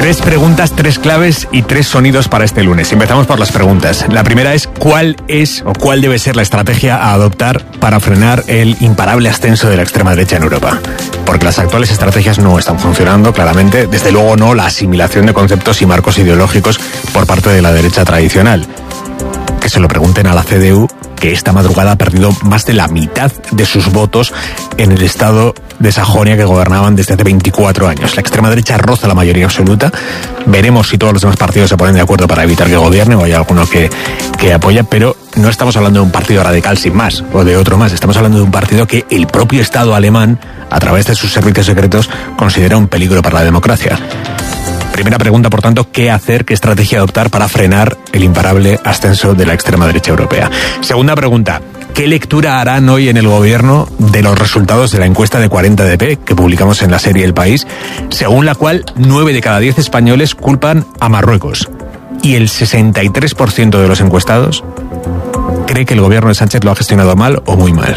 3 preguntas, 3 claves y 3 sonidos para este lunes. Empezamos por las preguntas. La primera es, ¿cuál debe ser la estrategia a adoptar para frenar el imparable ascenso de la extrema derecha en Europa? Porque las actuales estrategias no están funcionando, claramente. Desde luego no la asimilación de conceptos y marcos ideológicos por parte de la derecha tradicional. Que se lo pregunten a la CDU, que esta madrugada ha perdido más de la mitad de sus votos en el estado de Sajonia que gobernaban desde hace 24 años. La extrema derecha roza la mayoría absoluta. Veremos si todos los demás partidos se ponen de acuerdo para evitar que gobierne o hay alguno que apoya, pero no estamos hablando de un partido radical sin más o de otro más. Estamos hablando de un partido que el propio Estado alemán, a través de sus servicios secretos, considera un peligro para la democracia. Primera pregunta, por tanto, ¿qué hacer, qué estrategia adoptar para frenar el imparable ascenso de la extrema derecha europea? Segunda pregunta, ¿qué lectura harán hoy en el gobierno de los resultados de la encuesta de 40DP que publicamos en la serie El País, según la cual 9 de cada 10 españoles culpan a Marruecos y el 63% de los encuestados cree que el gobierno de Sánchez lo ha gestionado mal o muy mal?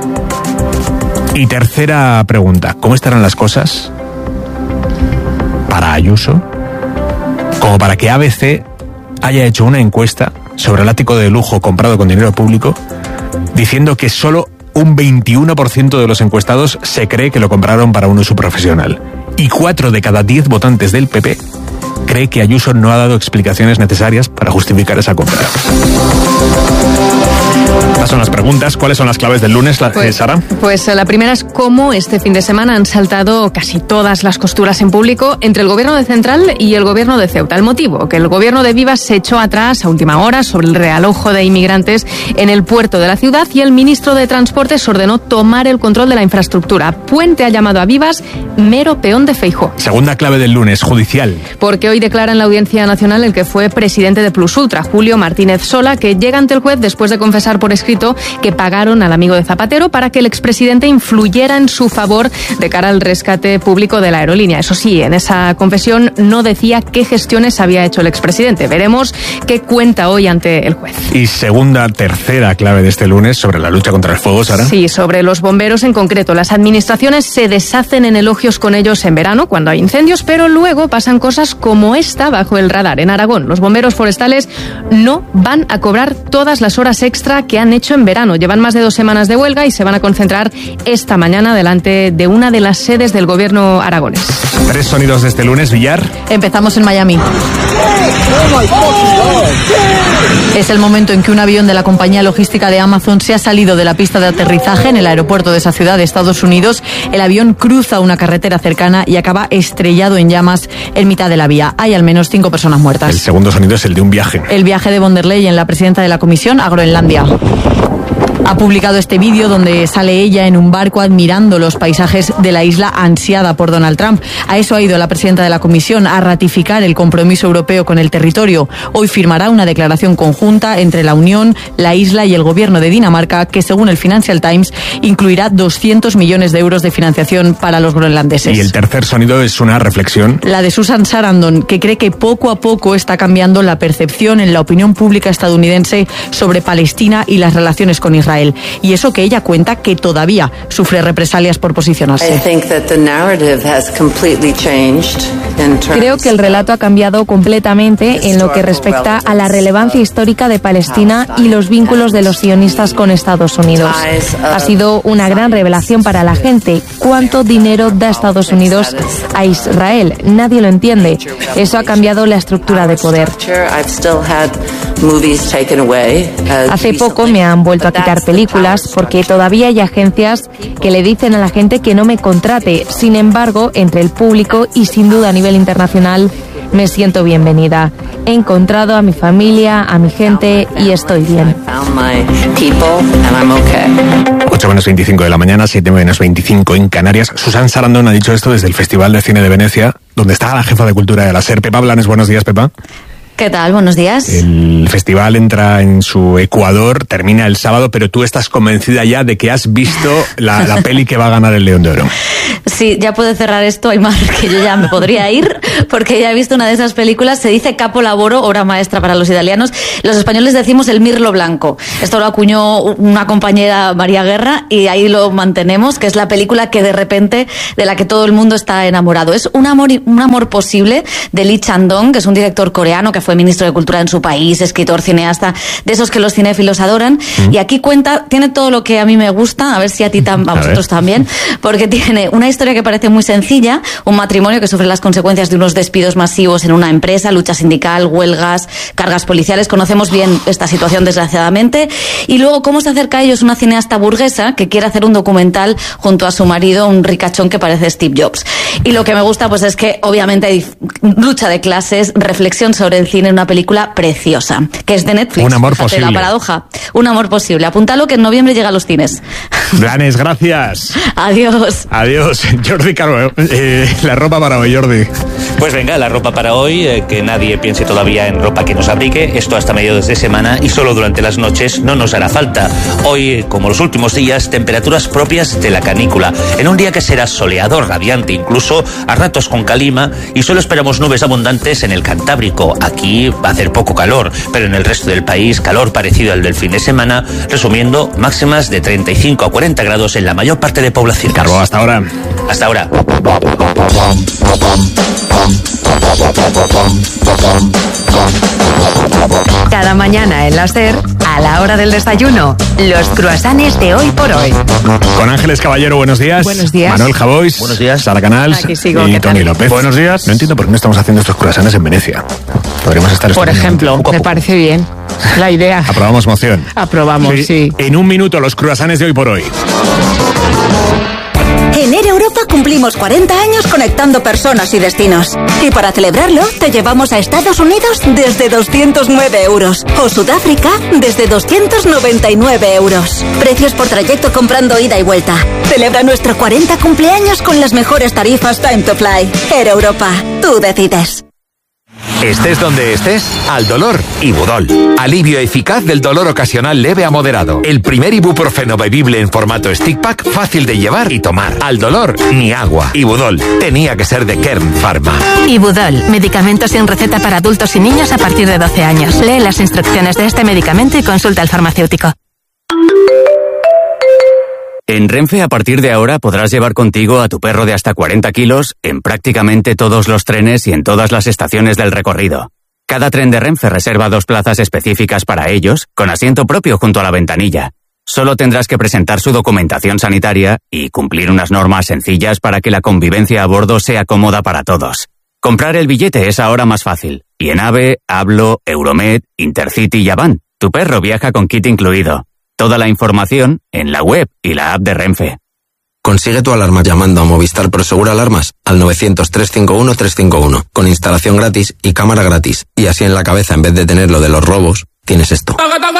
Y tercera pregunta, ¿cómo estarán las cosas para Ayuso, como para que ABC haya hecho una encuesta sobre el ático de lujo comprado con dinero público, diciendo que solo un 21% de los encuestados se cree que lo compraron para un uso profesional, y 4 de cada 10 votantes del PP cree que Ayuso no ha dado explicaciones necesarias para justificar esa compra? Estas son las preguntas. ¿Cuáles son las claves del lunes, Sara? Pues la primera es cómo este fin de semana han saltado casi todas las costuras en público entre el gobierno de Central y el gobierno de Ceuta. El motivo, que el gobierno de Vivas se echó atrás a última hora sobre el realojo de inmigrantes en el puerto de la ciudad y el ministro de Transportes ordenó tomar el control de la infraestructura. Puente ha llamado a Vivas mero peón de Feijóo. Segunda clave del lunes, judicial. Porque hoy declara en la Audiencia Nacional el que fue presidente de Plus Ultra, Julio Martínez Sola, que llega ante el juez después de confesar por escrito que pagaron al amigo de Zapatero para que el expresidente influyera en su favor de cara al rescate público de la aerolínea. Eso sí, en esa confesión no decía qué gestiones había hecho el expresidente. Veremos qué cuenta hoy ante el juez. Y tercera clave de este lunes sobre la lucha contra el fuego, Sara. Sí, sobre los bomberos en concreto. Las administraciones se deshacen en elogios con ellos en verano, cuando hay incendios, pero luego pasan cosas como esta bajo el radar. En Aragón, los bomberos forestales no van a cobrar todas las horas extra que han hecho en verano. Llevan más de 2 semanas de huelga y se van a concentrar esta mañana delante de una de las sedes del gobierno aragonés. 3 sonidos de este lunes, Villar. Empezamos en Miami. Es el momento en que un avión de la compañía logística de Amazon se ha salido de la pista de aterrizaje en el aeropuerto de esa ciudad de Estados Unidos. El avión cruza una carretera cercana y acaba estrellado en llamas en mitad de la vía. Hay al menos 5 personas muertas. El segundo sonido es el de un viaje. El viaje de von der Leyen, la presidenta de la Comisión, a Groenlandia. Ha publicado este vídeo donde sale ella en un barco admirando los paisajes de la isla ansiada por Donald Trump. A eso ha ido la presidenta de la Comisión, a ratificar el compromiso europeo con el territorio. Hoy firmará una declaración conjunta entre la Unión, la isla y el gobierno de Dinamarca que, según el Financial Times, incluirá 200 millones de euros de financiación para los groenlandeses. Y el tercer sonido es una reflexión. La de Susan Sarandon, que cree que poco a poco está cambiando la percepción en la opinión pública estadounidense sobre Palestina y las relaciones con Israel. Y eso que ella cuenta que todavía sufre represalias por posicionarse. Creo que el relato ha cambiado completamente en lo que respecta a la relevancia histórica de Palestina y los vínculos de los sionistas con Estados Unidos. Ha sido una gran revelación para la gente. ¿Cuánto dinero da Estados Unidos a Israel? Nadie lo entiende. Eso ha cambiado la estructura de poder. Hace poco me han vuelto a quitar películas porque todavía hay agencias que le dicen a la gente que no me contrate. Sin embargo, entre el público y sin duda a nivel internacional, me siento bienvenida. He encontrado a mi familia, a mi gente y estoy bien. 8:25 de la mañana, 7:25 en Canarias. Susan Sarandon ha dicho esto desde el Festival de Cine de Venecia, donde está la jefa de cultura de la SER, Pepa Blanes. Buenos días, Pepa. ¿Qué tal? Buenos días. El festival entra en su Ecuador, termina el sábado, pero tú estás convencida ya de que has visto la peli que va a ganar el León de Oro. Sí, ya puedo cerrar esto, Aymar, que yo ya me podría ir, porque ya he visto una de esas películas. Se dice capolavoro, obra maestra para los italianos. Los españoles decimos el mirlo blanco. Esto lo acuñó una compañera, María Guerra, y ahí lo mantenemos, que es la película que de repente, de la que todo el mundo está enamorado. Es un amor posible de Lee Chang-dong, que es un director coreano que fue ministro de Cultura en su país, escritor, cineasta, de esos que los cinéfilos adoran. Y aquí tiene todo lo que a mí me gusta, a ver si a vosotros también, porque tiene una historia que parece muy sencilla, un matrimonio que sufre las consecuencias de unos despidos masivos en una empresa, lucha sindical, huelgas, cargas policiales. Conocemos bien esta situación, desgraciadamente. Y luego cómo se acerca a ellos una cineasta burguesa que quiere hacer un documental junto a su marido, un ricachón que parece Steve Jobs. Y lo que me gusta pues es que obviamente hay lucha de clases, reflexión sobre el cine, una película preciosa, que es de Netflix. Un amor posible. La paradoja. Un amor posible. Apúntalo, que en noviembre llega a los cines. Blanes, gracias. Adiós. Adiós. Jordi Caro, la ropa para hoy, Jordi. Pues venga, la ropa para hoy, que nadie piense todavía en ropa que nos abrigue. Esto hasta mediados de semana y solo durante las noches no nos hará falta. Hoy, como los últimos días, temperaturas propias de la canícula. En un día que será soleado, radiante, incluso a ratos con calima, y solo esperamos nubes abundantes en el Cantábrico. Aquí va a hacer poco calor, pero en el resto del país calor parecido al del fin de semana, resumiendo máximas de 35 a 40 grados en la mayor parte de poblaciones. Carbo, hasta ahora. Hasta ahora. Cada mañana en la SER, a la hora del desayuno, los croissants de Hoy por Hoy. Con Ángeles Caballero, buenos días. Buenos días. Manuel Javois. Buenos días. Sara Canals. Aquí sigo, y ¿qué tal? Tony López. Buenos días. No entiendo por qué no estamos haciendo estos croissants en Venecia. Podríamos estar Por estudiando ejemplo, poco a me poco. parece bien la idea. Aprobamos moción. Aprobamos, sí. En un minuto, los croissants de Hoy por Hoy. En Air Europa cumplimos 40 años conectando personas y destinos. Y para celebrarlo, te llevamos a Estados Unidos desde 209 euros. O Sudáfrica desde 299 euros. Precios por trayecto comprando ida y vuelta. Celebra nuestro 40 cumpleaños con las mejores tarifas Time to Fly. Air Europa, tú decides. Estés donde estés, al dolor, Ibudol. Alivio eficaz del dolor ocasional leve a moderado. El primer ibuprofeno bebible en formato stick pack, fácil de llevar y tomar. Al dolor, ni agua. Ibudol. Tenía que ser de Kern Pharma. Ibudol, medicamento sin receta para adultos y niños a partir de 12 años. Lee las instrucciones de este medicamento y consulta al farmacéutico. En Renfe, a partir de ahora, podrás llevar contigo a tu perro de hasta 40 kilos en prácticamente todos los trenes y en todas las estaciones del recorrido. Cada tren de Renfe reserva 2 plazas específicas para ellos, con asiento propio junto a la ventanilla. Solo tendrás que presentar su documentación sanitaria y cumplir unas normas sencillas para que la convivencia a bordo sea cómoda para todos. Comprar el billete es ahora más fácil. Y en AVE, Hablo, Euromed, Intercity y Avant, tu perro viaja con kit incluido. Toda la información en la web y la app de Renfe. Consigue tu alarma llamando a Movistar Prosegur Alarmas al 900-351-351, con instalación gratis y cámara gratis. Y así en la cabeza, en vez de tener lo de los robos, tienes esto.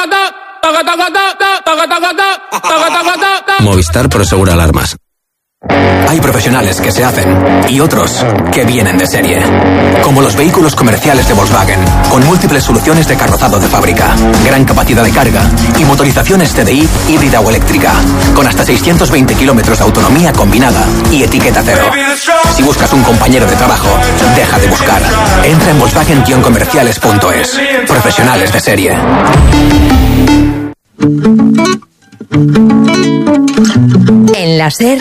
Movistar Prosegur Alarmas. Hay profesionales que se hacen y otros que vienen de serie. Como los vehículos comerciales de Volkswagen, con múltiples soluciones de carrozado de fábrica, gran capacidad de carga y motorizaciones TDI híbrida o eléctrica, con hasta 620 kilómetros de autonomía combinada y etiqueta cero. Si buscas un compañero de trabajo, deja de buscar. Entra en Volkswagen-comerciales.es. Profesionales de serie. En la SER,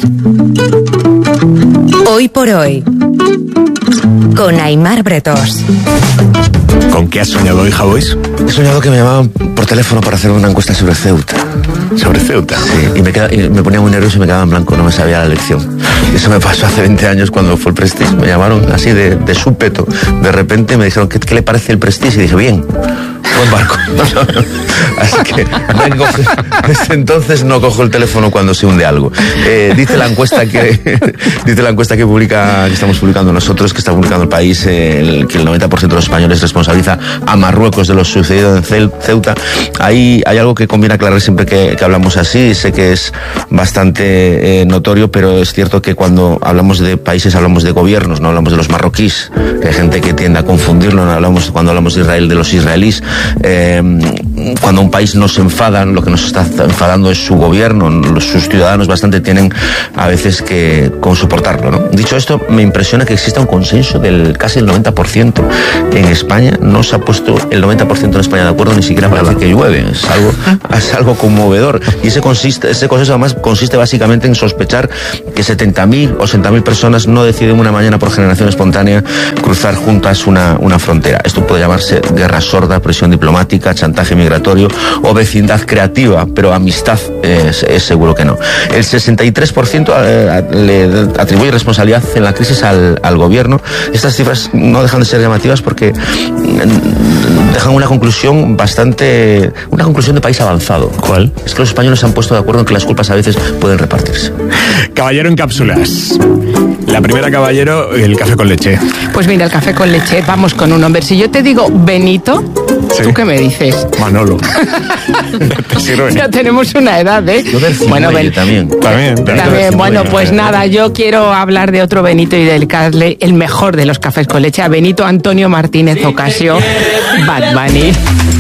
Hoy por Hoy, con Aimar Bretos. ¿Con qué has soñado hoy, Javois? He soñado que me llamaban por teléfono para hacer una encuesta sobre Ceuta. ¿Sobre Ceuta? Sí, y me ponía muy nervioso y me quedaba en blanco, no me sabía la lección. Y eso me pasó hace 20 años cuando fue el Prestige. Me llamaron así de súpeto. De repente me dijeron, ¿qué le parece el Prestige? Y dije, bien. Buen barco. Así que desde entonces no cojo el teléfono cuando se hunde algo. Dice la encuesta que estamos publicando nosotros, que está publicando El País, que el 90% de los españoles responsabiliza a Marruecos de lo sucedido en Ceuta. Ahí hay algo que conviene aclarar siempre que hablamos así. Sé que es bastante notorio, pero es cierto que cuando hablamos de países hablamos de gobiernos, no hablamos de los marroquíes. Hay gente que tiende a confundirlo. Cuando hablamos de Israel, de los israelíes. Cuando un país nos enfada, lo que nos está enfadando es su gobierno. Sus ciudadanos bastante tienen a veces que soportarlo, ¿no? Dicho esto, me impresiona que exista un consenso consenso del casi el 90% en España. No se ha puesto el 90% en España de acuerdo ni siquiera para decir que llueve. Es algo conmovedor. Y ese consenso además consiste básicamente en sospechar que 70.000 o 60.000 personas no deciden una mañana por generación espontánea cruzar juntas una frontera. Esto puede llamarse guerra sorda, presión diplomática, chantaje migratorio o vecindad creativa, pero amistad es seguro que no. El 63% le atribuye responsabilidad en la crisis al gobierno. Estas cifras no dejan de ser llamativas porque dejan una conclusión de país avanzado. ¿Cuál? Es que los españoles se han puesto de acuerdo en que las culpas a veces pueden repartirse. Caballero en cápsulas. La primera, caballero, el café con leche. Pues mira, el café con leche, vamos con un hombre. Si yo te digo Benito, ¿sí? ¿Tú qué me dices? Manolo. Ya tenemos una edad, ¿eh? Bueno, también. Bueno, pues nada, yo quiero hablar de otro Benito y dedicarle el mejor de los cafés con leche a Benito Antonio Martínez Ocasio, Bad Bunny.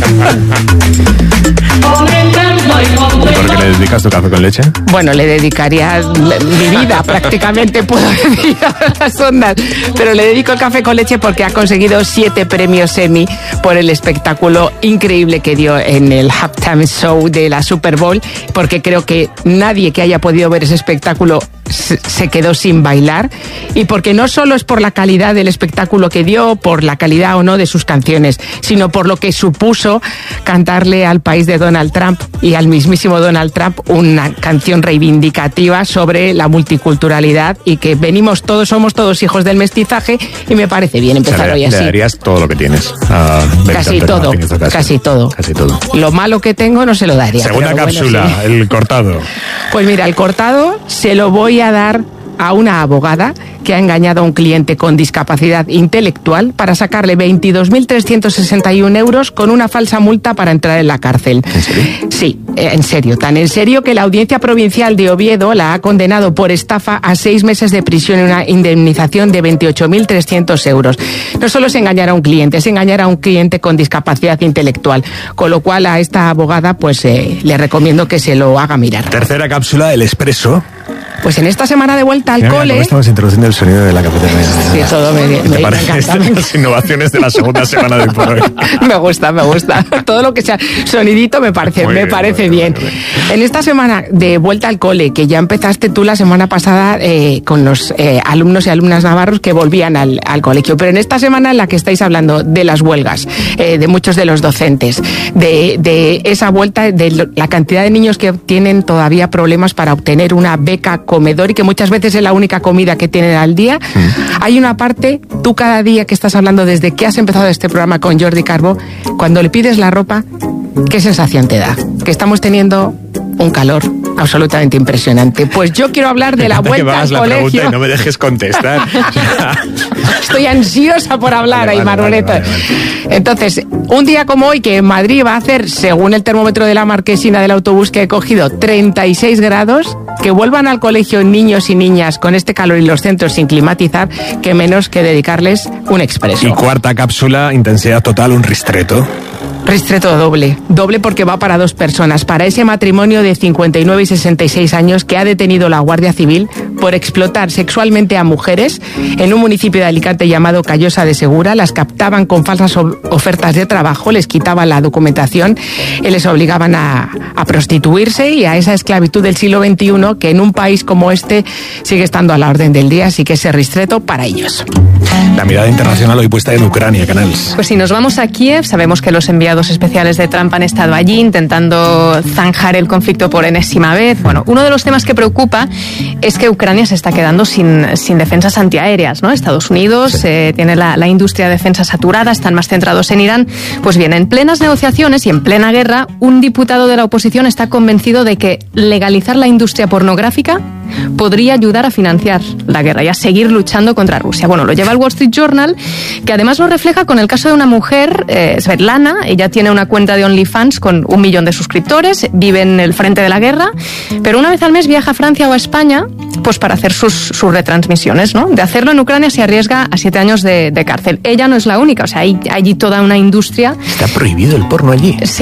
¿Por qué le dedicas tu café con leche? Bueno, le dedicaría mi vida, prácticamente puedo decir a las ondas, pero le dedico el café con leche porque ha conseguido 7 premios Emmy por el espectáculo increíble que dio en el halftime show de la Super Bowl, porque creo que nadie que haya podido ver ese espectáculo se quedó sin bailar, y porque no solo es por la calidad del espectáculo que dio, por la calidad o no de sus canciones, sino por lo que supuso cantarle al país de Donald Trump y al mismísimo Donald Trump una canción reivindicativa sobre la multiculturalidad y que somos todos hijos del mestizaje, y me parece bien empezar hoy así. Le darías todo lo que tienes. Casi todo. Lo malo que tengo no se lo daría. Segunda cápsula, sí. El cortado. Pues mira, el cortado se lo voy a dar a una abogada que ha engañado a un cliente con discapacidad intelectual para sacarle 22.361 euros con una falsa multa para entrar en la cárcel. ¿En serio? Sí, en serio. Tan en serio que la Audiencia Provincial de Oviedo la ha condenado por estafa a 6 meses de prisión y una indemnización de 28.300 euros. No solo es engañar a un cliente, es engañar a un cliente con discapacidad intelectual. Con lo cual a esta abogada pues le recomiendo que se lo haga mirar. Tercera cápsula, el expreso. Pues en esta semana de vuelta al cole... Estamos introduciendo el sonido de la cafetería. Sí, todo me parece las innovaciones de la segunda semana de por hoy. Me gusta. Todo lo que sea sonidito me parece bien. En esta semana de vuelta al cole, que ya empezaste tú la semana pasada con los alumnos y alumnas navarros que volvían al colegio, pero en esta semana en la que estáis hablando de las huelgas, de muchos de los docentes, de esa vuelta, de la cantidad de niños que tienen todavía problemas para obtener una beca comedor y que muchas veces es la única comida que tienen al día. Hay una parte, tú cada día que estás hablando desde que has empezado este programa con Jordi Carbó, cuando le pides la ropa, ¿qué sensación te da? Que estamos teniendo un calor absolutamente impresionante. Pues yo quiero hablar de la vuelta al colegio. Y no me dejes contestar. Estoy ansiosa por hablar, Aimar Loreto. Entonces, un día como hoy, que en Madrid va a hacer, según el termómetro de la Marquesina del autobús que he cogido, 36 grados, que vuelvan al colegio niños y niñas con este calor y los centros sin climatizar, que menos que dedicarles un expreso. Y cuarta cápsula, intensidad total, un ristreto. Ristreto doble porque va para 2 personas, para ese matrimonio de 59 y 66 años que ha detenido la Guardia Civil por explotar sexualmente a mujeres en un municipio de Alicante llamado Callosa de Segura. Las captaban con falsas ofertas de trabajo, les quitaban la documentación y les obligaban a prostituirse y a esa esclavitud del siglo XXI que en un país como este sigue estando a la orden del día, así que ese ristreto para ellos. La mirada internacional hoy puesta en Ucrania, Canals. Pues si nos vamos a Kiev, sabemos que los enviados especiales de Trump han estado allí intentando zanjar el conflicto por enésima vez. Bueno, uno de los temas que preocupa es que Ucrania se está quedando sin defensas antiaéreas, ¿no? Estados Unidos tiene la industria de defensa saturada, están más centrados en Irán. Pues bien, en plenas negociaciones y en plena guerra, un diputado de la oposición está convencido de que legalizar la industria pornográfica podría ayudar a financiar la guerra y a seguir luchando contra Rusia. Bueno, lo lleva el Wall Street Journal, que además lo refleja con el caso de una mujer, Svetlana. Ella tiene una cuenta de OnlyFans con 1 millón de suscriptores, vive en el frente de la guerra, pero una vez al mes viaja a Francia o a España pues para hacer sus retransmisiones, ¿no? De hacerlo en Ucrania se arriesga a 7 años de cárcel. Ella no es la única, o sea, hay allí toda una industria. ¿Está prohibido el porno allí? Sí.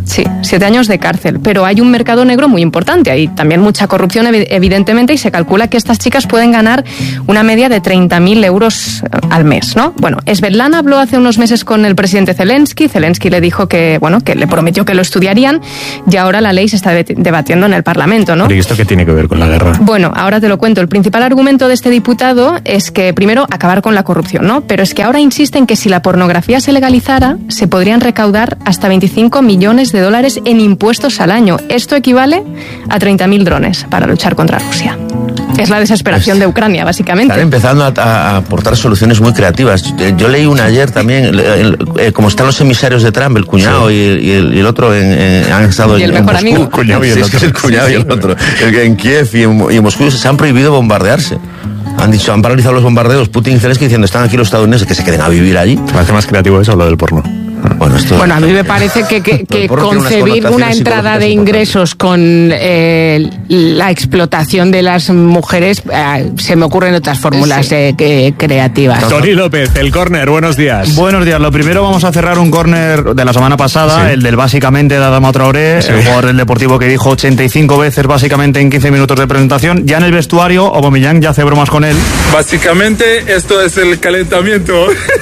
Sí, 7 años de cárcel. Pero hay un mercado negro muy importante. Hay también mucha corrupción, evidentemente, y se calcula que estas chicas pueden ganar una media de 30.000 euros al mes, ¿no? Bueno, Svetlana habló hace unos meses con el presidente Zelensky. Zelensky le dijo que le prometió que lo estudiarían, y ahora la ley se está debatiendo en el Parlamento, ¿no? ¿Y esto qué tiene que ver con la guerra? Bueno, ahora te lo cuento. El principal argumento de este diputado es que, primero, acabar con la corrupción, ¿no? Pero es que ahora insisten que si la pornografía se legalizara, se podrían recaudar hasta 25 millones de dólares en impuestos al año. Esto equivale a 30.000 drones para luchar contra Rusia. Es la desesperación de Ucrania, básicamente. Están empezando a aportar soluciones muy creativas. Yo leí una ayer también, como están los emisarios de Trump, el cuñado y el otro han estado en Moscú. Amigo. El cuñado y el otro. El cuñado y el otro. En Kiev y en Moscú se han prohibido bombardearse. Han paralizado los bombardeos. Putin y Zelensky diciendo, están aquí los estadounidenses, que se queden a vivir allí. Me parece más creativo eso, lo del porno. Bueno, a mí me parece que concebir una entrada de ingresos con la explotación de las mujeres, se me ocurren otras fórmulas creativas. Tony López, el córner, buenos días. Buenos días. Lo primero, vamos a cerrar un córner de la semana pasada, el del básicamente de Adama Traoré, el jugador del Deportivo que dijo 85 veces básicamente en 15 minutos de presentación. Ya en el vestuario, Aubameyang ya hace bromas con él. Básicamente, esto es el calentamiento.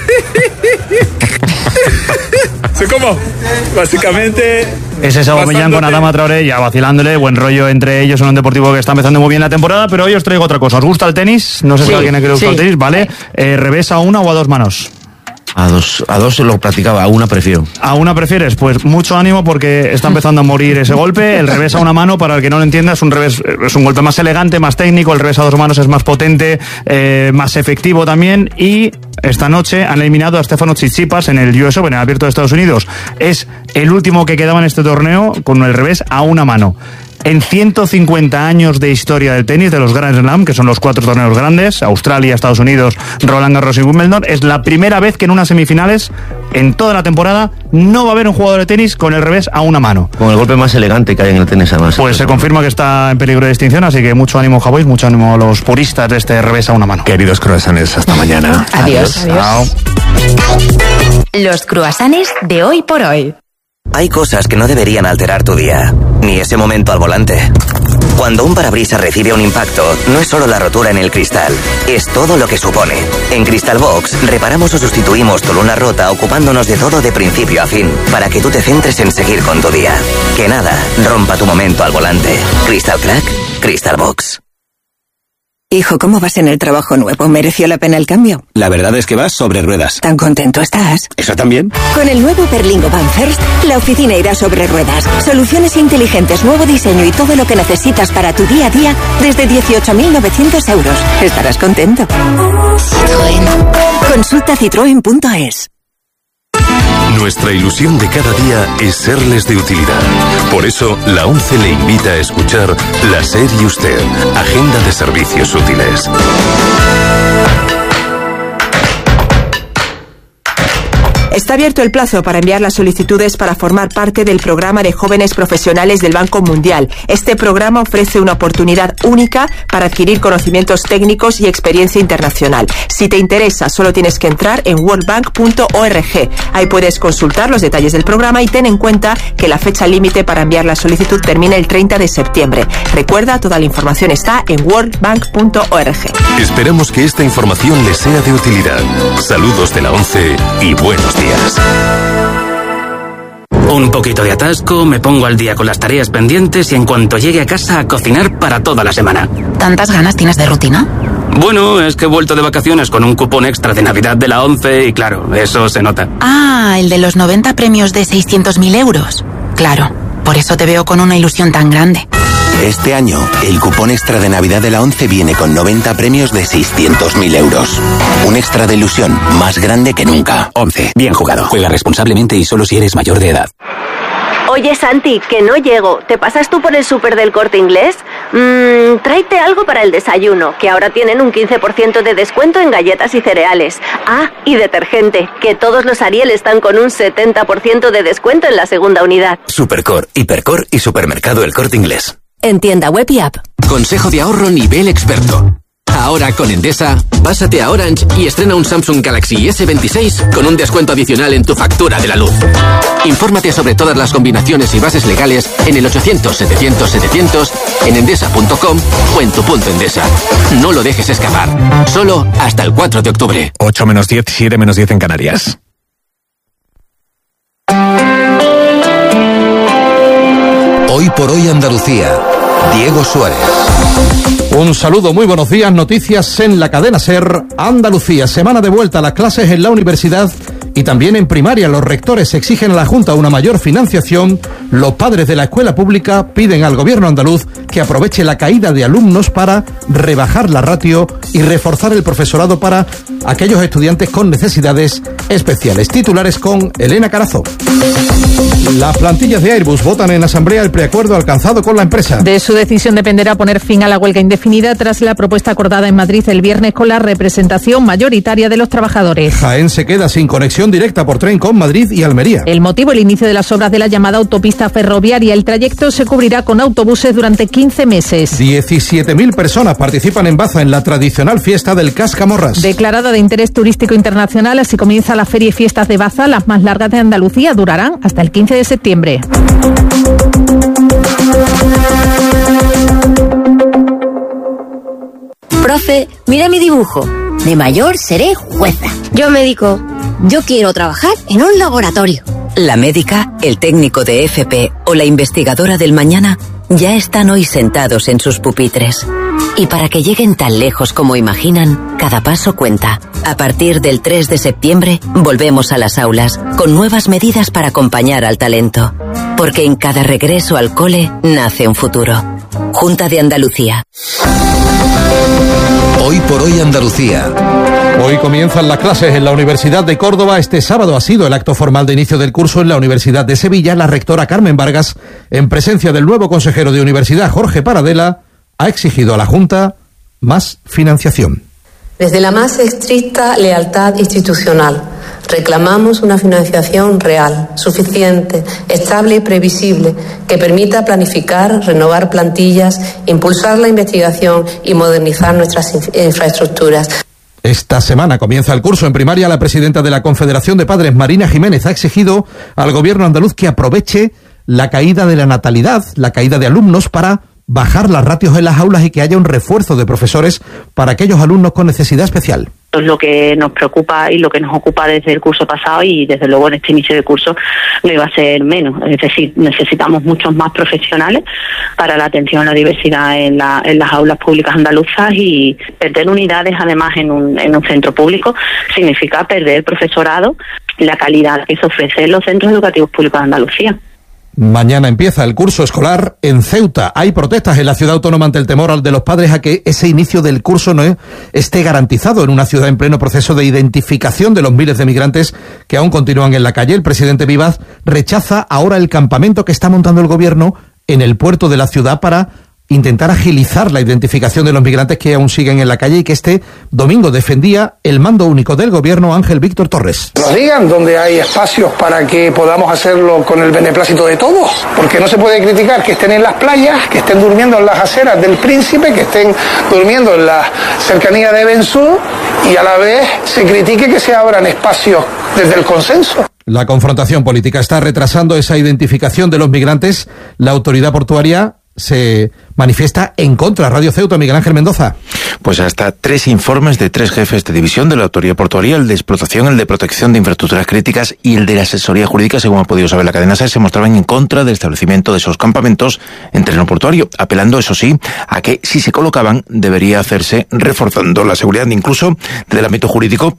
¿Cómo? Básicamente... Ese es Aubameyang con Adama Traoré, ya vacilándole, buen rollo entre ellos en un Deportivo que está empezando muy bien la temporada, pero hoy os traigo otra cosa. ¿Os gusta el tenis? No sé si a alguien le gusta el tenis, ¿vale? ¿Revés a una o a dos manos? A dos lo practicaba, a una prefiero. ¿A una prefieres? Pues mucho ánimo porque está empezando a morir ese golpe. El revés a una mano, para el que no lo entienda, es un golpe más elegante, más técnico. El revés a dos manos es más potente, más efectivo también. Y esta noche han eliminado a Stefano Tsitsipas en el US Open, en el Abierto de Estados Unidos. Es el último que quedaba en este torneo con el revés a una mano. En 150 años de historia del tenis, de los Grand Slam, que son los 4 torneos grandes, Australia, Estados Unidos, Roland Garros y Wimbledon, es la primera vez que en unas semifinales, en toda la temporada, no va a haber un jugador de tenis con el revés a una mano. Con el golpe más elegante que hay en el tenis, además. Pues se confirma que está en peligro de extinción, así que mucho ánimo, Javois, mucho ánimo a los puristas de este revés a una mano. Queridos croissants, hasta mañana. Adiós. Chao. Los croissants de hoy por hoy. Hay cosas que no deberían alterar tu día, ni ese momento al volante. Cuando un parabrisas recibe un impacto, no es solo la rotura en el cristal, es todo lo que supone. En Crystal Box, reparamos o sustituimos tu luna rota ocupándonos de todo de principio a fin, para que tú te centres en seguir con tu día. Que nada rompa tu momento al volante. Crystal Crack, Crystal Box. Hijo, ¿cómo vas en el trabajo nuevo? ¿Mereció la pena el cambio? La verdad es que vas sobre ruedas. ¿Tan contento estás? ¿Eso también? Con el nuevo Berlingo Van First, la oficina irá sobre ruedas. Soluciones inteligentes, nuevo diseño y todo lo que necesitas para tu día a día desde 18.900 euros. Estarás contento. Citroën. Consulta citroen.es. Nuestra ilusión de cada día es serles de utilidad. Por eso, la ONCE le invita a escuchar La SER y Usted, Agenda de Servicios Útiles. Está abierto el plazo para enviar las solicitudes para formar parte del programa de jóvenes profesionales del Banco Mundial. Este programa ofrece una oportunidad única para adquirir conocimientos técnicos y experiencia internacional. Si te interesa, solo tienes que entrar en worldbank.org. Ahí puedes consultar los detalles del programa y ten en cuenta que la fecha límite para enviar la solicitud termina el 30 de septiembre. Recuerda, toda la información está en worldbank.org. Esperamos que esta información les sea de utilidad. Saludos de la ONCE y buenos días. Un poquito de atasco, me pongo al día con las tareas pendientes y en cuanto llegue a casa a cocinar para toda la semana. ¿Tantas ganas tienes de rutina? Bueno, es que he vuelto de vacaciones con un cupón extra de Navidad de la ONCE y claro, eso se nota. Ah, el de los 90 premios de 600.000 euros. Claro, por eso te veo con una ilusión tan grande. Este año, el cupón extra de Navidad de la ONCE viene con 90 premios de 600.000 euros. Un extra de ilusión más grande que nunca. ONCE, bien jugado. Juega responsablemente y solo si eres mayor de edad. Oye, Santi, que no llego. ¿Te pasas tú por el súper del Corte Inglés? Tráete algo para el desayuno, que ahora tienen un 15% de descuento en galletas y cereales. Ah, y detergente, que todos los Ariel están con un 70% de descuento en la segunda unidad. Supercor, Hipercor y Supermercado El Corte Inglés. En tienda web y app. Consejo de ahorro nivel experto. Ahora con Endesa, pásate a Orange y estrena un Samsung Galaxy S26 con un descuento adicional en tu factura de la luz. Infórmate sobre todas las combinaciones y bases legales en el 800-700-700, en endesa.com o en tu punto Endesa. No lo dejes escapar. Solo hasta el 4 de octubre. 8 menos 10, 7 menos 10 en Canarias. Hoy por hoy Andalucía. Diego Suárez. Un saludo, muy buenos días. Noticias en la cadena SER. Andalucía, semana de vuelta a las clases en la universidad y también en primaria. Los rectores exigen a la Junta una mayor financiación. Los padres de la escuela pública piden al gobierno andaluz que aproveche la caída de alumnos para rebajar la ratio y reforzar el profesorado para aquellos estudiantes con necesidades especiales. Titulares con Elena Carazo. Las plantillas de Airbus votan en asamblea el preacuerdo alcanzado con la empresa. De su decisión dependerá poner fin a la huelga indefinida tras la propuesta acordada en Madrid el viernes con la representación mayoritaria de los trabajadores. Jaén se queda sin conexión directa por tren con Madrid y Almería. El motivo, el inicio de las obras de la llamada autopista ferroviaria. El trayecto se cubrirá con autobuses durante 15 meses. 17.000 personas participan en Baza en la tradicional fiesta del Cascamorras. Declarada de interés turístico internacional, así comienza la Feria y Fiestas de Baza, las más largas de Andalucía. Durarán hasta el 15 de septiembre. Profe, mira mi dibujo. De mayor seré jueza. Yo médico. Yo quiero trabajar en un laboratorio. La médica, el técnico de FP o la investigadora del mañana ya están hoy sentados en sus pupitres. Y para que lleguen tan lejos como imaginan, cada paso cuenta. A partir del 3 de septiembre, volvemos a las aulas, con nuevas medidas para acompañar al talento. Porque en cada regreso al cole nace un futuro. Junta de Andalucía. Hoy por hoy Andalucía. Hoy comienzan las clases en la Universidad de Córdoba. Este sábado ha sido el acto formal de inicio del curso en la Universidad de Sevilla. La rectora Carmen Vargas, en presencia del nuevo consejero de Universidad, Jorge Paradela, ha exigido a la Junta más financiación. Desde la más estricta lealtad institucional, reclamamos una financiación real, suficiente, estable y previsible, que permita planificar, renovar plantillas, impulsar la investigación y modernizar nuestras infraestructuras. Esta semana comienza el curso en primaria. La presidenta de la Confederación de Padres, Marina Jiménez, ha exigido al gobierno andaluz que aproveche la caída de la natalidad, la caída de alumnos, para bajar las ratios en las aulas y que haya un refuerzo de profesores para aquellos alumnos con necesidad especial. Es lo que nos preocupa y lo que nos ocupa desde el curso pasado, y desde luego en este inicio de curso no iba a ser menos. Es decir, necesitamos muchos más profesionales para la atención a la diversidad en las aulas públicas andaluzas, y perder unidades además en un centro público significa perder profesorado, la calidad que se ofrece en los centros educativos públicos de Andalucía. Mañana empieza el curso escolar en Ceuta. Hay protestas en la ciudad autónoma ante el temor de los padres a que ese inicio del curso no esté garantizado en una ciudad en pleno proceso de identificación de los miles de migrantes que aún continúan en la calle. El presidente Vivaz rechaza ahora el campamento que está montando el gobierno en el puerto de la ciudad para intentar agilizar la identificación de los migrantes que aún siguen en la calle, y que este domingo defendía el mando único del gobierno, Ángel Víctor Torres. Nos digan dónde hay espacios para que podamos hacerlo con el beneplácito de todos, porque no se puede criticar que estén en las playas, que estén durmiendo en las aceras del Príncipe, que estén durmiendo en la cercanía de Bensú, y a la vez se critique que se abran espacios desde el consenso. La confrontación política está retrasando esa identificación de los migrantes. La autoridad portuaria se manifiesta en contra. Radio Ceuta, Miguel Ángel Mendoza. Pues hasta 3 informes de 3 jefes de división de la autoridad portuaria, el de explotación, el de protección de infraestructuras críticas y el de la asesoría jurídica, según ha podido saber la cadena SER, se mostraban en contra del establecimiento de esos campamentos en terreno portuario, apelando, eso sí, a que si se colocaban debería hacerse reforzando la seguridad. Incluso del ámbito jurídico,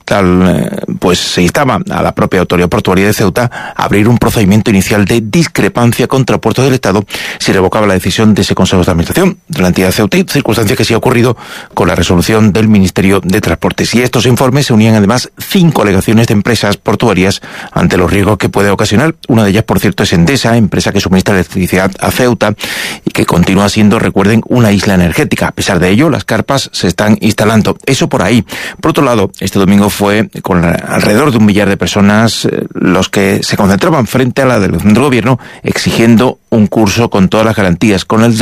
pues se instaba a la propia autoridad portuaria de Ceuta a abrir un procedimiento inicial de discrepancia contra Puertos del Estado si revocaba la decisión de ese Consejo de Administración de la entidad ceutí, circunstancia que sí ha ocurrido con la resolución del Ministerio de Transportes. Y estos informes se unían además 5 alegaciones de empresas portuarias ante los riesgos que puede ocasionar. Una de ellas, por cierto, es Endesa, empresa que suministra electricidad a Ceuta y que continúa siendo, recuerden, una isla energética. A pesar de ello, las carpas se están instalando. Eso por ahí. Por otro lado, este domingo fue con alrededor de 1 millar de personas los que se concentraban frente a la delegación del gobierno exigiendo un curso con todas las garantías, con el derecho principal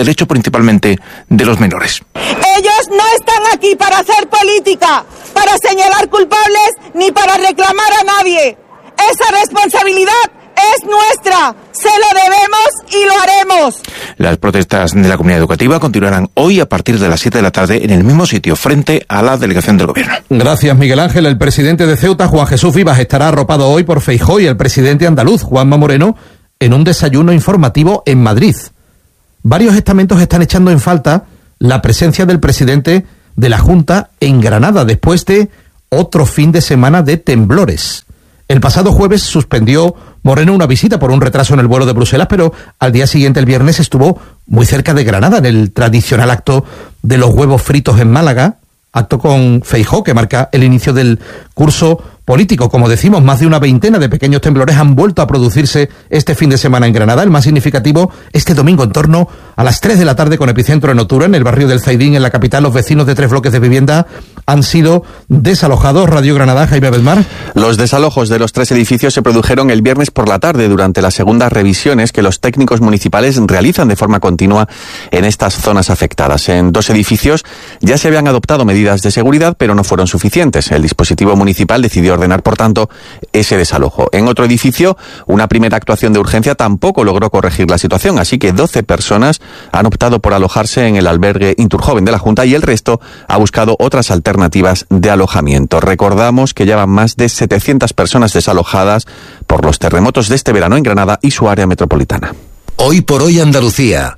principalmente de los menores. Ellos no están aquí para hacer política, para señalar culpables ni para reclamar a nadie. Esa responsabilidad es nuestra, se lo debemos y lo haremos. Las protestas de la comunidad educativa continuarán hoy a partir de las 7 de la tarde en el mismo sitio, frente a la delegación del gobierno. Gracias, Miguel Ángel. El presidente de Ceuta, Juan Jesús Vivas, estará arropado hoy por Feijóo y el presidente andaluz, Juanma Moreno, en un desayuno informativo en Madrid. Varios estamentos están echando en falta la presencia del presidente de la Junta en Granada, después de otro fin de semana de temblores. El pasado jueves suspendió Moreno una visita por un retraso en el vuelo de Bruselas, pero al día siguiente, el viernes, estuvo muy cerca de Granada en el tradicional acto de los huevos fritos en Málaga, acto con Feijóo que marca el inicio del curso político. Como decimos, más de una veintena de pequeños temblores han vuelto a producirse este fin de semana en Granada. El más significativo este domingo en torno a las 3 de la tarde, con epicentro en Otura, en el barrio del Zaidín, en la capital. Los vecinos de 3 bloques de vivienda han sido desalojados. Radio Granada, Jaime Belmar. Los desalojos de los 3 edificios se produjeron el viernes por la tarde durante las segundas revisiones que los técnicos municipales realizan de forma continua en estas zonas afectadas. En 2 edificios ya se habían adoptado medidas de seguridad, pero no fueron suficientes. El dispositivo municipal decidió ordenar, por tanto, ese desalojo. En otro edificio, una primera actuación de urgencia tampoco logró corregir la situación, así que 12 personas han optado por alojarse en el albergue Inturjoven de la Junta y el resto ha buscado otras alternativas de alojamiento. Recordamos que ya van más de 700 personas desalojadas por los terremotos de este verano en Granada y su área metropolitana. Hoy por hoy Andalucía.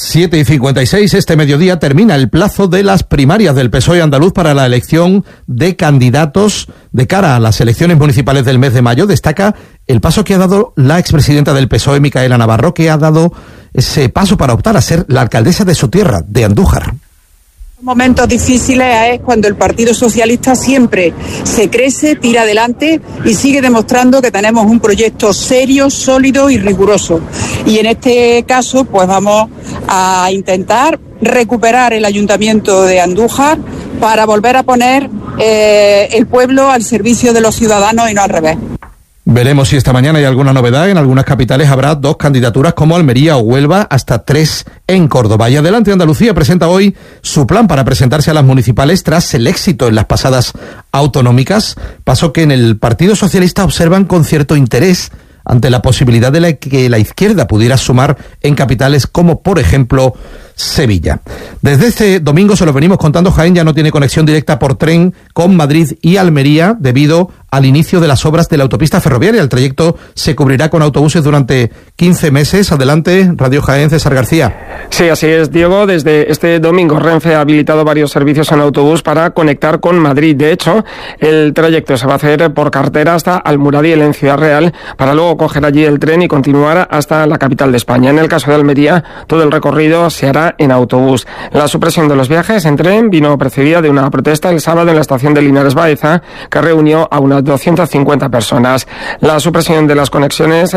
7:56, este mediodía termina el plazo de las primarias del PSOE andaluz para la elección de candidatos de cara a las elecciones municipales del mes de mayo. Destaca el paso que ha dado la expresidenta del PSOE, Micaela Navarro, que ha dado ese paso para optar a ser la alcaldesa de su tierra, de Andújar. Momentos difíciles es cuando el Partido Socialista siempre se crece, tira adelante y sigue demostrando que tenemos un proyecto serio, sólido y riguroso. Y en este caso, pues vamos a intentar recuperar el Ayuntamiento de Andújar para volver a poner el pueblo al servicio de los ciudadanos y no al revés. Veremos si esta mañana hay alguna novedad. En algunas capitales habrá 2 candidaturas como Almería o Huelva, hasta 3 en Córdoba. Y Adelante Andalucía presenta hoy su plan para presentarse a las municipales tras el éxito en las pasadas autonómicas, paso que en el Partido Socialista observan con cierto interés ante la posibilidad de que la izquierda pudiera sumar en capitales como, por ejemplo, Sevilla. Desde este domingo, se lo venimos contando, Jaén ya no tiene conexión directa por tren con Madrid y Almería debido al inicio de las obras de la autopista ferroviaria. El trayecto se cubrirá con autobuses durante 15 meses. Adelante, Radio Jaén, César García. Sí, así es, Diego. Desde este domingo, Renfe ha habilitado varios servicios en autobús para conectar con Madrid. De hecho, el trayecto se va a hacer por carretera hasta Almuradiel, en Ciudad Real, para luego coger allí el tren y continuar hasta la capital de España. En el caso de Almería, todo el recorrido se hará en autobús. La supresión de los viajes en tren vino precedida de una protesta el sábado en la estación de Linares Baeza, que reunió a unas 250 personas. La supresión de las conexiones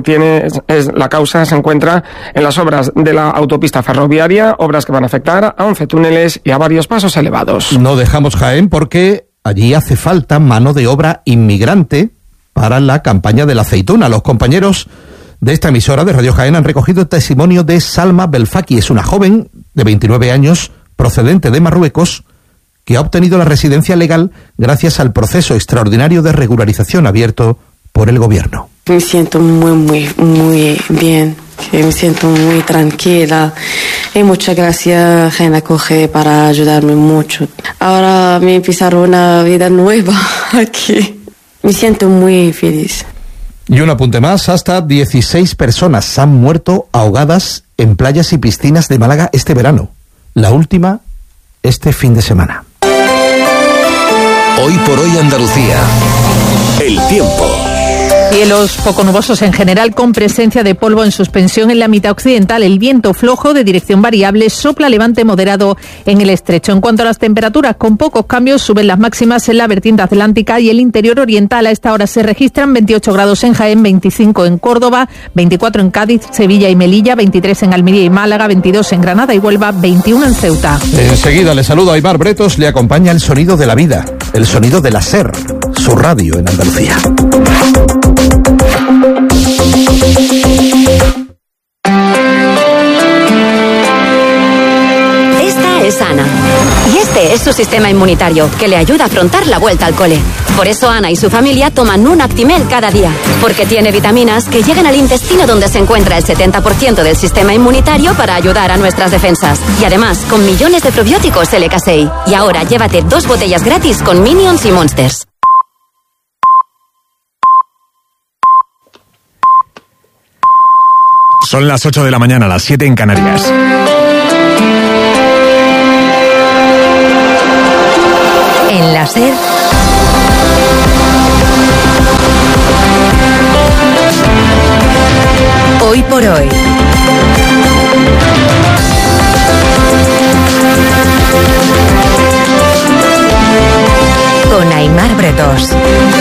la causa se encuentra en las obras de la autopista ferroviaria, obras que van a afectar a 11 túneles y a varios pasos elevados. No dejamos Jaén porque allí hace falta mano de obra inmigrante para la campaña de la aceituna. Los compañeros de esta emisora de Radio Jaén han recogido el testimonio de Salma Belfaki. Es una joven de 29 años procedente de Marruecos que ha obtenido la residencia legal gracias al proceso extraordinario de regularización abierto por el gobierno. Me siento muy bien, me siento muy tranquila y muchas gracias Jaén Acoge para ayudarme mucho. Ahora me empezaron una vida nueva aquí, me siento muy feliz. Y un apunte más, hasta 16 personas han muerto ahogadas en playas y piscinas de Málaga este verano. La última, este fin de semana. Hoy por hoy Andalucía. El tiempo. Cielos poco nubosos en general, con presencia de polvo en suspensión en la mitad occidental. El viento flojo de dirección variable sopla levante moderado en el estrecho. En cuanto a las temperaturas, con pocos cambios, suben las máximas en la vertiente atlántica y el interior oriental. A esta hora se registran 28 grados en Jaén, 25 en Córdoba, 24 en Cádiz, Sevilla y Melilla, 23 en Almería y Málaga, 22 en Granada y Huelva, 21 en Ceuta. Enseguida le saludo a Aymar Bretos, le acompaña el sonido de la vida, el sonido de la SER, su radio en Andalucía. su sistema inmunitario, que le ayuda a afrontar la vuelta al cole. Por eso Ana y su familia toman un Actimel cada día, porque tiene vitaminas que llegan al intestino donde se encuentra el 70% del sistema inmunitario para ayudar a nuestras defensas. Y además, con millones de probióticos LK6. Y ahora llévate 2 botellas gratis con Minions y Monsters. Son las 8 de la mañana, las 7 en Canarias. En la SER. Hoy por hoy. Con Aimar Bretos.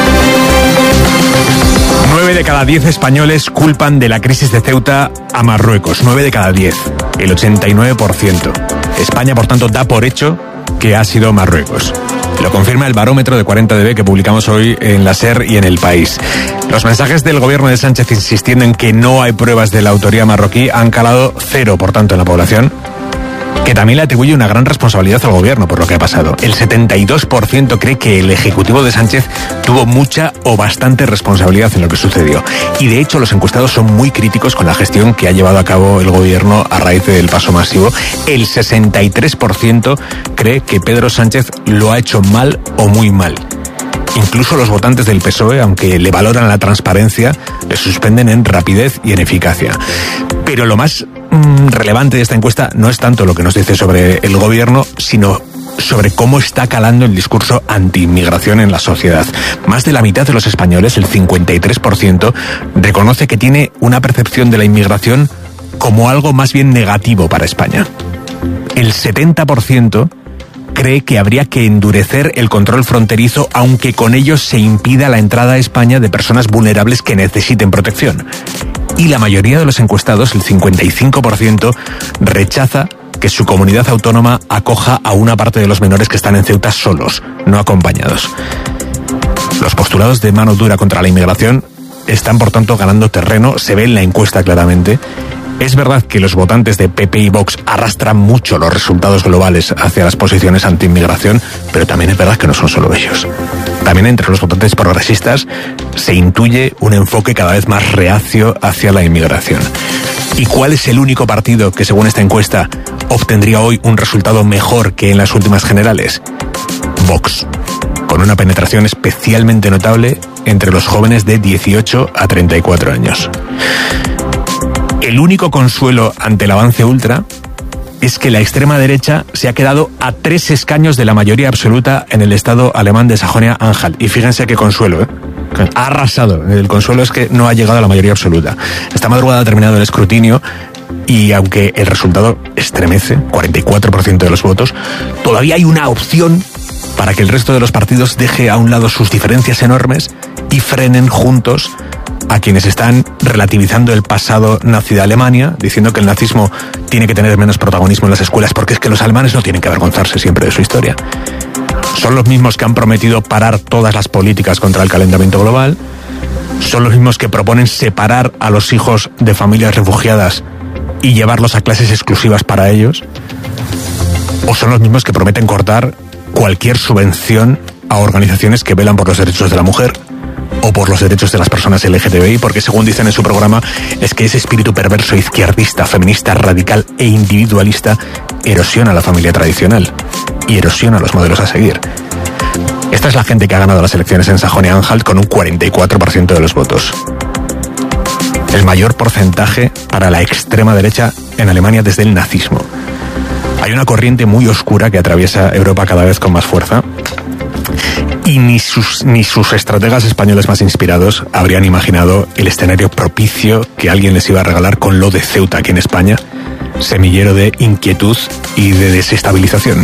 9 de cada 10 españoles culpan de la crisis de Ceuta a Marruecos. 9 de cada 10. El 89%. España, por tanto, da por hecho que ha sido Marruecos. Lo confirma el barómetro de 40DB que publicamos hoy en la SER y en El País. Los mensajes del gobierno de Sánchez insistiendo en que no hay pruebas de la autoría marroquí han calado cero, por tanto, en la población, que también le atribuye una gran responsabilidad al gobierno por lo que ha pasado. El 72% cree que el ejecutivo de Sánchez tuvo mucha o bastante responsabilidad en lo que sucedió. Y de hecho los encuestados son muy críticos con la gestión que ha llevado a cabo el gobierno a raíz del paso masivo. El 63% cree que Pedro Sánchez lo ha hecho mal o muy mal. Incluso los votantes del PSOE, aunque le valoran la transparencia, le suspenden en rapidez y en eficacia. Pero lo más relevante de esta encuesta no es tanto lo que nos dice sobre el gobierno, sino sobre cómo está calando el discurso anti-inmigración en la sociedad. Más de la mitad de los españoles, el 53%, reconoce que tiene una percepción de la inmigración como algo más bien negativo para España. El 70% cree que habría que endurecer el control fronterizo, aunque con ello se impida la entrada a España de personas vulnerables que necesiten protección. Y la mayoría de los encuestados, el 55%, rechaza que su comunidad autónoma acoja a una parte de los menores que están en Ceuta solos, no acompañados. Los postulados de mano dura contra la inmigración están, por tanto, ganando terreno, se ve en la encuesta claramente. Es verdad que los votantes de PP y Vox arrastran mucho los resultados globales hacia las posiciones anti-inmigración, pero también es verdad que no son solo ellos. También entre los votantes progresistas se intuye un enfoque cada vez más reacio hacia la inmigración. ¿Y cuál es el único partido que, según esta encuesta, obtendría hoy un resultado mejor que en las últimas generales? Vox, con una penetración especialmente notable entre los jóvenes de 18 a 34 años. El único consuelo ante el avance ultra es que la extrema derecha se ha quedado a 3 escaños de la mayoría absoluta en el estado alemán de Sajonia-Anhalt. Y fíjense qué consuelo, ha arrasado. El consuelo es que no ha llegado a la mayoría absoluta. Esta madrugada ha terminado el escrutinio y aunque el resultado estremece, 44% de los votos, todavía hay una opción para que el resto de los partidos deje a un lado sus diferencias enormes y frenen juntos a quienes están relativizando el pasado nazi de Alemania, diciendo que el nazismo tiene que tener menos protagonismo en las escuelas porque es que los alemanes no tienen que avergonzarse siempre de su historia. Son los mismos que han prometido parar todas las políticas contra el calentamiento global, son los mismos que proponen separar a los hijos de familias refugiadas y llevarlos a clases exclusivas para ellos, o son los mismos que prometen cortar cualquier subvención a organizaciones que velan por los derechos de la mujer o por los derechos de las personas LGTBI, porque según dicen en su programa, es que ese espíritu perverso, izquierdista, feminista, radical e individualista erosiona la familia tradicional y erosiona los modelos a seguir. Esta es la gente que ha ganado las elecciones en Sajonia-Anhalt con un 44% de los votos. El mayor porcentaje para la extrema derecha en Alemania desde el nazismo. Hay una corriente muy oscura que atraviesa Europa cada vez con más fuerza. Y ni sus estrategas españoles más inspirados habrían imaginado el escenario propicio que alguien les iba a regalar con lo de Ceuta aquí en España, semillero de inquietud y de desestabilización.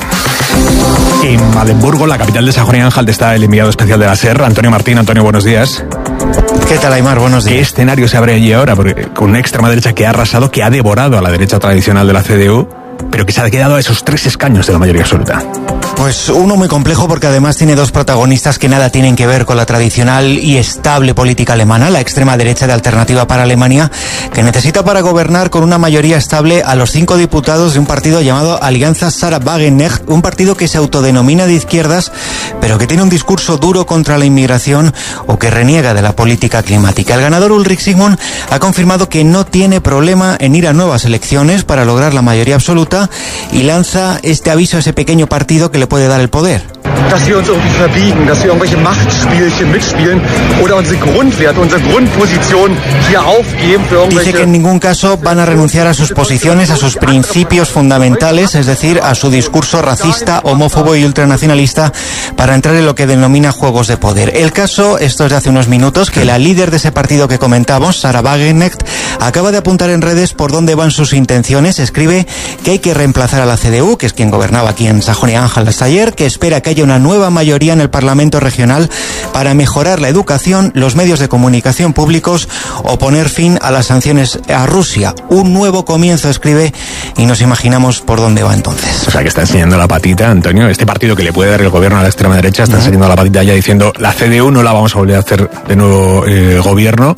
En Madenburgo, la capital de Sajonia-Anhalt, está el enviado especial de la SER, Antonio Martín. Antonio, buenos días. ¿Qué tal, Aimar? Buenos días. ¿Qué escenario se abre allí ahora? Porque con una extrema derecha que ha arrasado, que ha devorado a la derecha tradicional de la CDU, pero que se ha quedado a esos 3 escaños de la mayoría absoluta. Pues uno muy complejo porque además tiene dos protagonistas que nada tienen que ver con la tradicional y estable política alemana, la extrema derecha de Alternativa para Alemania, que necesita para gobernar con una mayoría estable a los 5 diputados de un partido llamado Alianza Sarah Wagenknecht, un partido que se autodenomina de izquierdas, pero que tiene un discurso duro contra la inmigración o que reniega de la política climática. El ganador Ulrich Sigmund ha confirmado que no tiene problema en ir a nuevas elecciones para lograr la mayoría absoluta y lanza este aviso a ese pequeño partido que le puede dar el poder. Dass wir uns irgendwie verbiegen, dass wir irgendwelche Machtspielchen mitspielen oder unsere Grundwerte, unsere Grundposition hier aufgeben für irgendwelche... Dice que en ningún caso van a renunciar a sus posiciones, a sus principios fundamentales, es decir, a su discurso racista, homófobo y ultranacionalista para entrar en lo que denomina juegos de poder. El caso, esto es de hace unos minutos, que la líder de ese partido que comentamos, Sarah Wagenknecht, acaba de apuntar en redes por dónde van sus intenciones. Escribe que hay que reemplazar a la CDU, que es quien gobernaba aquí en Sajonia-Anhalt hasta ayer, que espera que haya una nueva mayoría en el Parlamento regional para mejorar la educación, los medios de comunicación públicos o poner fin a las sanciones a Rusia. Un nuevo comienzo, escribe, y nos imaginamos por dónde va entonces. O sea, que está enseñando la patita, Antonio. Este partido que le puede dar el gobierno a la extrema derecha está enseñando la patita ya diciendo la CDU no la vamos a volver a hacer de nuevo gobierno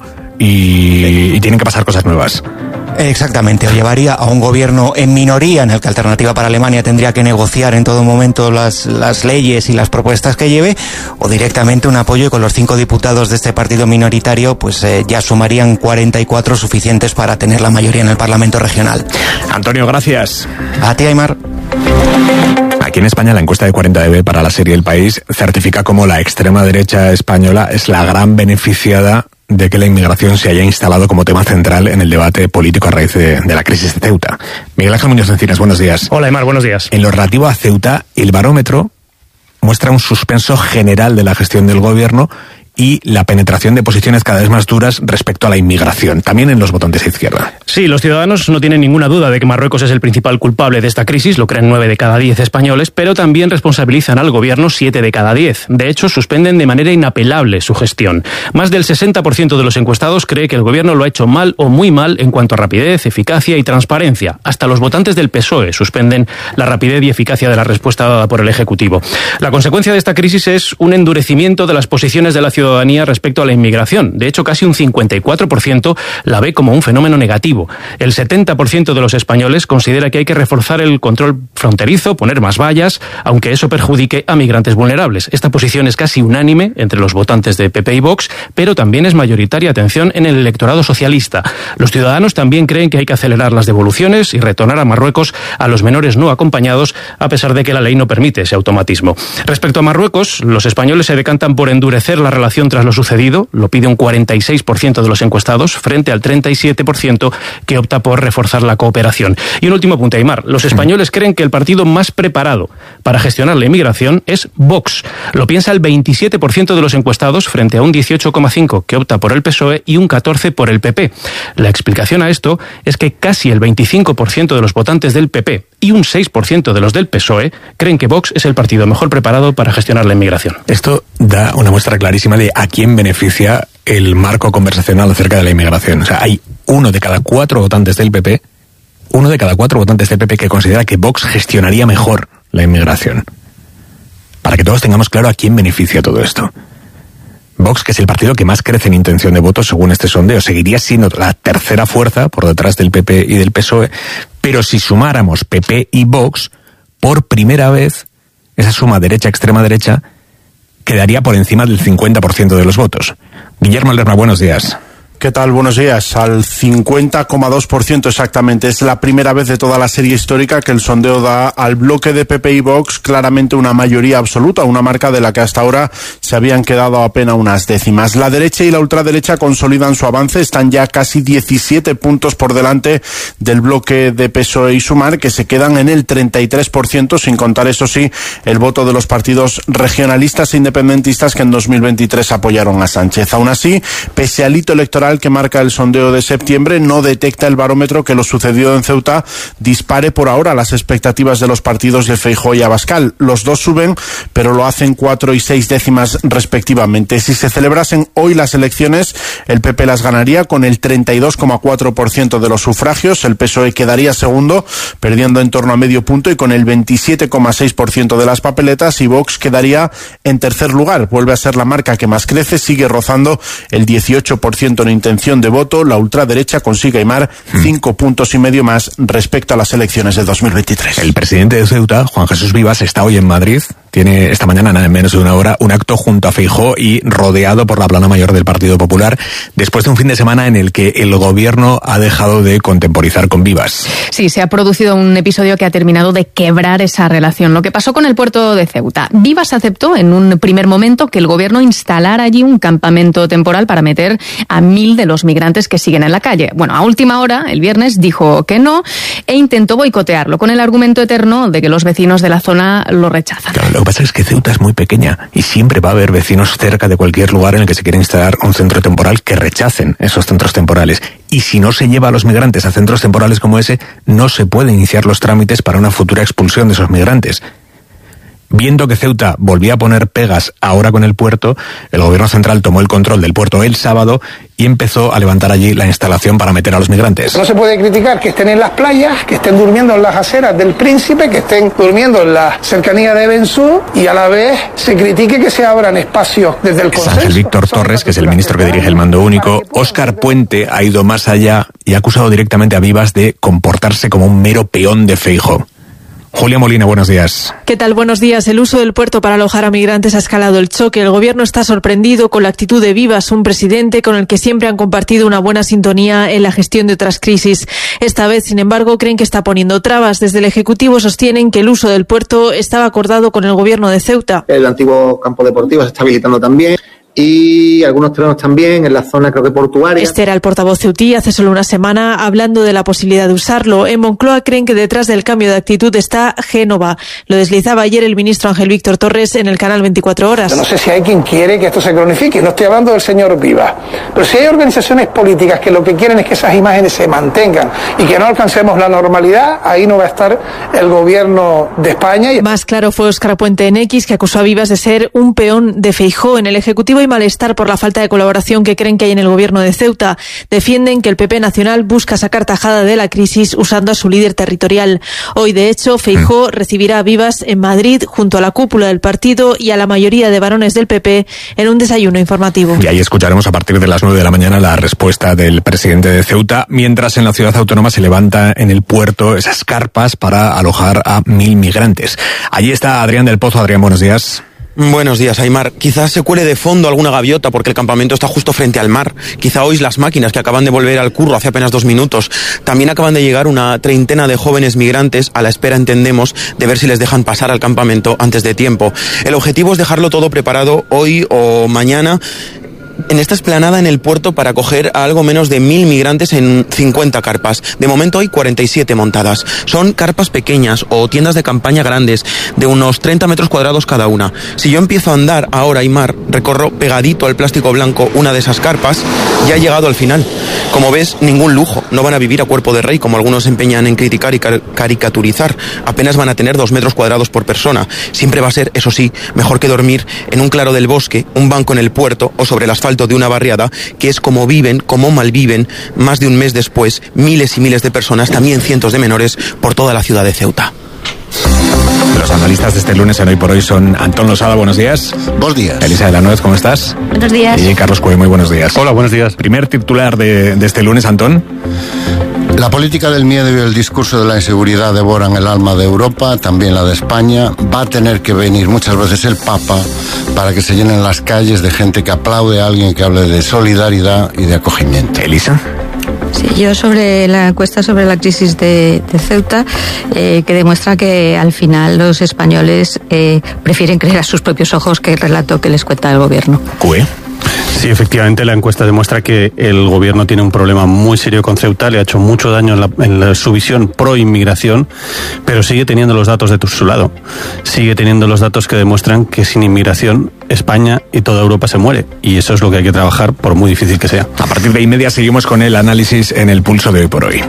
y tienen que pasar cosas nuevas. Exactamente, o llevaría a un gobierno en minoría en el que Alternativa para Alemania tendría que negociar en todo momento las leyes y las propuestas que lleve, o directamente un apoyo y con los 5 diputados de este partido minoritario pues ya sumarían 44 suficientes para tener la mayoría en el Parlamento regional. Antonio, gracias. A ti, Aymar. Aquí en España la encuesta de 40EB para la serie El País certifica como la extrema derecha española es la gran beneficiada de que la inmigración se haya instalado como tema central en el debate político a raíz de la crisis de Ceuta. Miguel Ángel Muñoz Encinas, buenos días. Hola, Aymar, buenos días. En lo relativo a Ceuta, el barómetro muestra un suspenso general de la gestión del gobierno y la penetración de posiciones cada vez más duras respecto a la inmigración, también en los votantes de izquierda. Sí, los ciudadanos no tienen ninguna duda de que Marruecos es el principal culpable de esta crisis, lo creen 9 de cada 10 españoles, pero también responsabilizan al gobierno 7 de cada 10. De hecho, suspenden de manera inapelable su gestión. Más del 60% de los encuestados cree que el gobierno lo ha hecho mal o muy mal en cuanto a rapidez, eficacia y transparencia. Hasta los votantes del PSOE suspenden la rapidez y eficacia de la respuesta dada por el Ejecutivo. La consecuencia de esta crisis es un endurecimiento de las posiciones de la ciudadanía respecto a la inmigración. De hecho, casi un 54% la ve como un fenómeno negativo. El 70% de los españoles considera que hay que reforzar el control fronterizo, poner más vallas, aunque eso perjudique a migrantes vulnerables. Esta posición es casi unánime entre los votantes de PP y Vox, pero también es mayoritaria, atención, en el electorado socialista. Los ciudadanos también creen que hay que acelerar las devoluciones y retornar a Marruecos a los menores no acompañados, a pesar de que la ley no permite ese automatismo. Respecto a Marruecos, los españoles se decantan por endurecer la relación tras lo sucedido, lo pide un 46% de los encuestados, frente al 37% que opta por reforzar la cooperación. Y un último punto, Aymar. Los españoles creen que el partido más preparado para gestionar la inmigración es Vox. Lo piensa el 27% de los encuestados, frente a un 18,5% que opta por el PSOE y un 14% por el PP. La explicación a esto es que casi el 25% de los votantes del PP y un 6% de los del PSOE creen que Vox es el partido mejor preparado para gestionar la inmigración. Esto da una muestra clarísima de a quién beneficia el marco conversacional acerca de la inmigración. O sea, hay 1 de cada 4 votantes del PP, que considera que Vox gestionaría mejor la inmigración. Para que todos tengamos claro a quién beneficia todo esto. Vox, que es el partido que más crece en intención de votos según este sondeo, seguiría siendo la tercera fuerza por detrás del PP y del PSOE, pero si sumáramos PP y Vox, por primera vez, esa suma derecha-extrema derecha quedaría por encima del 50% de los votos. Guillermo Lerma, buenos días. ¿Qué tal? Buenos días. Al 50,2% exactamente. Es la primera vez de toda la serie histórica que el sondeo da al bloque de PP y Vox claramente una mayoría absoluta, una marca de la que hasta ahora se habían quedado apenas unas décimas. La derecha y la ultraderecha consolidan su avance, están ya casi 17 puntos por delante del bloque de PSOE y Sumar, que se quedan en el 33%, sin contar, eso sí, el voto de los partidos regionalistas e independentistas que en 2023 apoyaron a Sánchez. Aún así, pese al hito electoral electoral que marca el sondeo de septiembre, no detecta el barómetro que lo sucedido en Ceuta dispare por ahora las expectativas de los partidos de Feijóo y Abascal. Los dos suben, pero lo hacen 4 y 6 décimas respectivamente. Si se celebrasen hoy las elecciones, el PP las ganaría con el 32,4% de los sufragios, el PSOE quedaría segundo, perdiendo en torno a medio punto, y con el 27,6% de las papeletas, y Vox quedaría en tercer lugar. Vuelve a ser la marca que más crece, sigue rozando el 18% en intención de voto. La ultraderecha consigue, Aymar, 5,5 puntos más respecto a las elecciones de 2023. El presidente de Ceuta, Juan Jesús Vivas, está hoy en Madrid. Tiene esta mañana, en menos de una hora, un acto junto a Feijóo y rodeado por la plana mayor del Partido Popular, después de un fin de semana en el que el gobierno ha dejado de contemporizar con Vivas. Sí, se ha producido un episodio que ha terminado de quebrar esa relación. Lo que pasó con el puerto de Ceuta. Vivas aceptó en un primer momento que el gobierno instalara allí un campamento temporal para meter a 1.000 de los migrantes que siguen en la calle. Bueno, a última hora, el viernes, dijo que no e intentó boicotearlo con el argumento eterno de que los vecinos de la zona lo rechazan. Claro, lo que pasa es que Ceuta es muy pequeña y siempre va a haber vecinos cerca de cualquier lugar en el que se quiera instalar un centro temporal que rechacen esos centros temporales. Y si no se lleva a los migrantes a centros temporales como ese, no se pueden iniciar los trámites para una futura expulsión de esos migrantes. Viendo que Ceuta volvía a poner pegas ahora con el puerto, el gobierno central tomó el control del puerto el sábado y empezó a levantar allí la instalación para meter a los migrantes. No se puede criticar que estén en las playas, que estén durmiendo en las aceras del Príncipe, que estén durmiendo en la cercanía de Bensú, y a la vez se critique que se abran espacios desde el consenso. Ángel Víctor Torres, que es el ministro que dirige el mando único. Óscar Puente ha ido más allá y ha acusado directamente a Vivas de comportarse como un mero peón de Feijóo. Julia Molina, buenos días. ¿Qué tal? Buenos días. El uso del puerto para alojar a migrantes ha escalado el choque. El gobierno está sorprendido con la actitud de Vivas, un presidente con el que siempre han compartido una buena sintonía en la gestión de otras crisis. Esta vez, sin embargo, creen que está poniendo trabas. Desde el Ejecutivo sostienen que el uso del puerto estaba acordado con el gobierno de Ceuta. El antiguo campo deportivo se está habilitando también. Y algunos terrenos también en la zona, creo que portuaria. Este era el portavoz ceutí hace solo una semana hablando de la posibilidad de usarlo. En Moncloa creen que detrás del cambio de actitud está Génova. Lo deslizaba ayer el ministro Ángel Víctor Torres en el canal 24 Horas. Yo no sé si hay quien quiere que esto se cronifique, no estoy hablando del señor Vivas, pero si hay organizaciones políticas que lo que quieren es que esas imágenes se mantengan y que no alcancemos la normalidad, ahí no va a estar el gobierno de España. Más claro fue Óscar Puente en X, que acusó a Vivas de ser un peón de Feijóo. En el Ejecutivo hay malestar por la falta de colaboración que creen que hay en el gobierno de Ceuta. Defienden que el PP nacional busca sacar tajada de la crisis usando a su líder territorial. Hoy, de hecho, Feijóo recibirá a Vivas en Madrid junto a la cúpula del partido y a la mayoría de varones del PP en un desayuno informativo. Y ahí escucharemos a partir de las 9 de la mañana la respuesta del presidente de Ceuta, mientras en la ciudad autónoma se levanta en el puerto esas carpas para alojar a 1.000 migrantes. Allí está Adrián del Pozo. Adrián, buenos días. Buenos días, Aymar. Quizás se cuele de fondo alguna gaviota porque el campamento está justo frente al mar. Quizá oís las máquinas que acaban de volver al curro hace apenas 2 minutos. También acaban de llegar una treintena de jóvenes migrantes a la espera, entendemos, de ver si les dejan pasar al campamento antes de tiempo. El objetivo es dejarlo todo preparado hoy o mañana en esta explanada en el puerto para acoger a algo menos de 1.000 migrantes en 50 carpas. De momento hay 47 montadas. Son carpas pequeñas o tiendas de campaña grandes, de unos 30 metros cuadrados cada una. Si yo empiezo a andar ahora, Aymar, recorro pegadito al plástico blanco una de esas carpas, ya he llegado al final. Como ves, ningún lujo. No van a vivir a cuerpo de rey, como algunos se empeñan en criticar y caricaturizar. Apenas van a tener 2 metros cuadrados por persona. Siempre va a ser, eso sí, mejor que dormir en un claro del bosque, un banco en el puerto o sobre el asfalto de una barriada, que es como viven, como malviven, más de un mes después, miles y miles de personas, también cientos de menores, por toda la ciudad de Ceuta. Los analistas de este lunes en Hoy por Hoy son Antón Losada, buenos días. Buenos días. Elisa de la Nuez, ¿cómo estás? Buenos días. Y Carlos Cuey, muy buenos días. Hola, buenos días. Primer titular de este lunes, Antón. La política del miedo y el discurso de la inseguridad devoran el alma de Europa, también la de España. Va a tener que venir muchas veces el Papa para que se llenen las calles de gente que aplaude a alguien que hable de solidaridad y de acogimiento. Elisa. Sí, yo sobre la encuesta sobre la crisis de Ceuta, que demuestra que al final los españoles prefieren creer a sus propios ojos que el relato que les cuenta el gobierno. ¿Cué? Sí, efectivamente, la encuesta demuestra que el gobierno tiene un problema muy serio con Ceuta, le ha hecho mucho daño en su visión pro-inmigración, pero sigue teniendo los datos de su lado. Sigue teniendo los datos que demuestran que sin inmigración España y toda Europa se muere. Y eso es lo que hay que trabajar, por muy difícil que sea. A partir de 1:30 seguimos con el análisis en el pulso de Hoy por Hoy.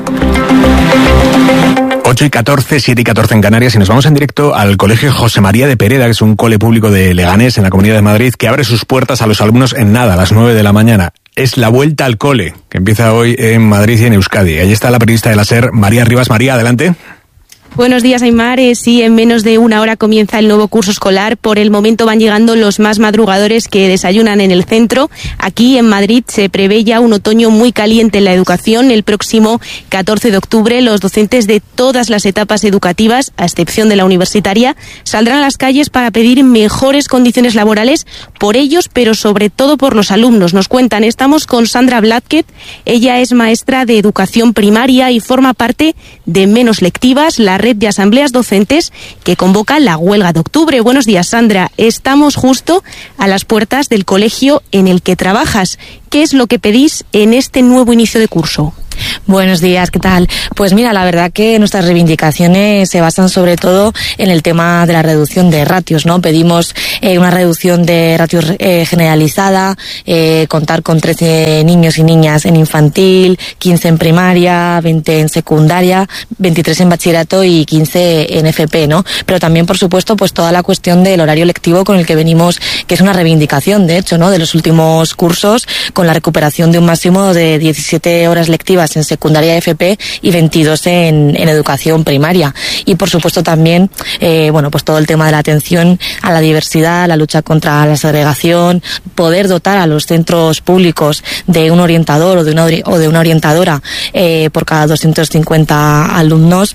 8:14, 7:14 en Canarias, y nos vamos en directo al Colegio José María de Pereda, que es un cole público de Leganés, en la Comunidad de Madrid, que abre sus puertas a los alumnos en nada, a las 9 de la mañana. Es la vuelta al cole, que empieza hoy en Madrid y en Euskadi. Allí está la periodista de la SER, María Rivas. María, adelante. Buenos días, Aimar. Sí, en menos de una hora comienza el nuevo curso escolar. Por el momento van llegando los más madrugadores que desayunan en el centro. Aquí en Madrid se prevé ya un otoño muy caliente en la educación. El próximo 14 de octubre los docentes de todas las etapas educativas, a excepción de la universitaria, saldrán a las calles para pedir mejores condiciones laborales por ellos, pero sobre todo por los alumnos. Nos cuentan, estamos con Sandra Blázquez. Ella es maestra de educación primaria y forma parte de Menos Lectivas, la red de asambleas docentes que convoca la huelga de octubre. Buenos días, Sandra. Estamos justo a las puertas del colegio en el que trabajas. ¿Qué es lo que pedís en este nuevo inicio de curso? Buenos días, ¿qué tal? Pues mira, la verdad que nuestras reivindicaciones se basan sobre todo en el tema de la reducción de ratios, ¿no? Pedimos una reducción de ratios generalizada, contar con 13 niños y niñas en infantil, 15 en primaria, 20 en secundaria, 23 en bachillerato y 15 en FP, ¿no? Pero también, por supuesto, pues toda la cuestión del horario lectivo con el que venimos, que es una reivindicación, de hecho, ¿no? De los últimos cursos, con la recuperación de un máximo de 17 horas lectivas en secundaria FP y 22 en educación primaria. Y por supuesto también, pues todo el tema de la atención a la diversidad, la lucha contra la segregación, poder dotar a los centros públicos de un orientador o de una orientadora por cada 250 alumnos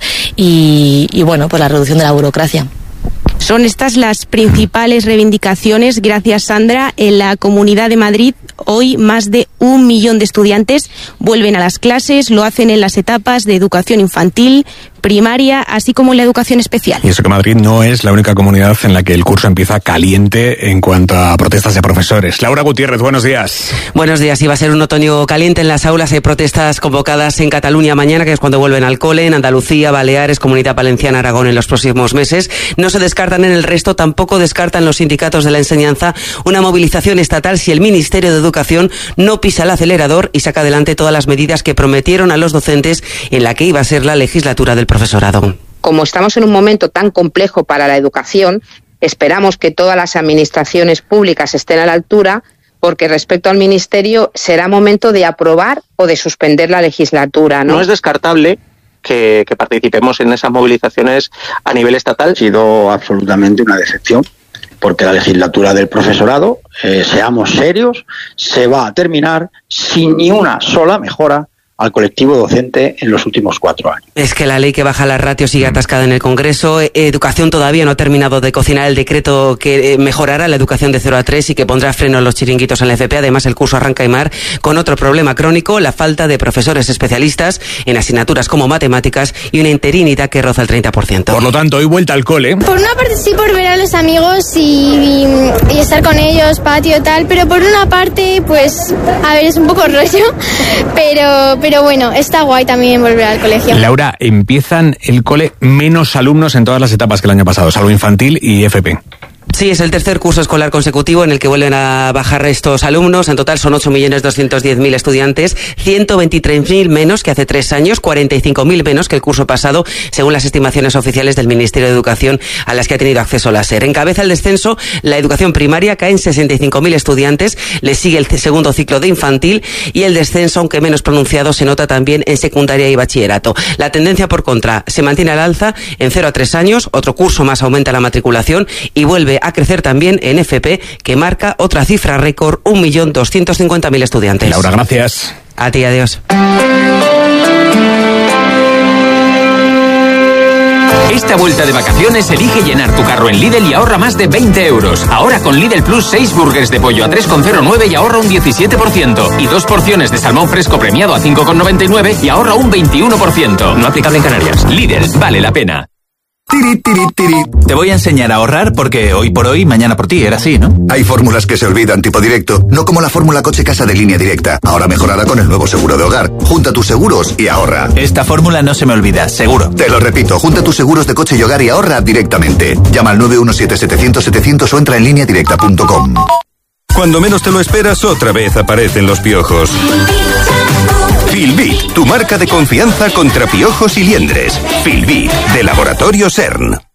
y pues la reducción de la burocracia. Son estas las principales reivindicaciones. Gracias, Sandra. En la Comunidad de Madrid, hoy más de 1 millón de estudiantes vuelven a las clases. Lo hacen en las etapas de educación infantil, primaria, así como en la educación especial. Y eso que Madrid no es la única comunidad en la que el curso empieza caliente en cuanto a protestas de profesores. Laura Gutiérrez, buenos días. Buenos días. Iba a ser un otoño caliente en las aulas. Hay protestas convocadas en Cataluña mañana, que es cuando vuelven al cole, en Andalucía, Baleares, Comunidad Valenciana, Aragón en los próximos meses. No se descartan en el resto, tampoco descartan los sindicatos de la enseñanza una movilización estatal si el Ministerio de Educación no pisa el acelerador y saca adelante todas las medidas que prometieron a los docentes en la que iba a ser la legislatura del profesorado. Como estamos en un momento tan complejo para la educación, esperamos que todas las administraciones públicas estén a la altura, porque respecto al Ministerio será momento de aprobar o de suspender la legislatura, ¿no? No es descartable que participemos en esas movilizaciones a nivel estatal. Ha sido absolutamente una decepción, porque la legislatura del profesorado, seamos serios, se va a terminar sin ni una sola mejora al colectivo docente en los últimos 4 años. Es que la ley que baja las ratios sigue atascada en el Congreso. Educación todavía no ha terminado de cocinar el decreto que mejorará la educación de 0 a 3 y que pondrá freno a los chiringuitos en la FP. Además, el curso arranca, Aimar, con otro problema crónico, la falta de profesores especialistas en asignaturas como matemáticas y una interinidad que roza el 30%. Por lo tanto, hoy vuelta al cole. Por una parte sí, por ver a los amigos y estar con ellos, patio y tal, pero por una parte, pues, a ver, es un poco rollo, pero bueno, está guay también volver al colegio. Laura, empiezan el cole menos alumnos en todas las etapas que el año pasado, salvo infantil y FP. Sí, es el tercer curso escolar consecutivo en el que vuelven a bajar estos alumnos. En total son 8.210.000 estudiantes, 123.000 menos que hace 3 años, 45.000 menos que el curso pasado, según las estimaciones oficiales del Ministerio de Educación a las que ha tenido acceso la SER. Encabeza el descenso la educación primaria, caen 65.000 estudiantes, le sigue el segundo ciclo de infantil y el descenso, aunque menos pronunciado, se nota también en secundaria y bachillerato. La tendencia, por contra, se mantiene al alza en 0 a 3 años, otro curso más aumenta la matriculación y vuelve a crecer también en FP, que marca otra cifra récord, 1.250.000 estudiantes. Laura, gracias. A ti, adiós. Esta vuelta de vacaciones elige llenar tu carro en Lidl y ahorra más de 20 euros. Ahora con Lidl Plus 6 burgers de pollo a 3,09 y ahorra un 17%. Y 2 porciones de salmón fresco premiado a 5,99 y ahorra un 21%. No aplicable en Canarias. Lidl, vale la pena. Tiri, tiri, tiri. Te voy a enseñar a ahorrar porque hoy por hoy, mañana por ti, era así, ¿no? Hay fórmulas que se olvidan tipo directo, no como la fórmula coche-casa de Línea Directa, ahora mejorada con el nuevo seguro de hogar. Junta tus seguros y ahorra. Esta fórmula no se me olvida, seguro. Te lo repito, junta tus seguros de coche y hogar y ahorra directamente. Llama al 917-700-700 o entra en lineadirecta.com. Cuando menos te lo esperas, otra vez aparecen los piojos. Filbit, tu marca de confianza contra piojos y liendres. Filbit, de Laboratorio CERN.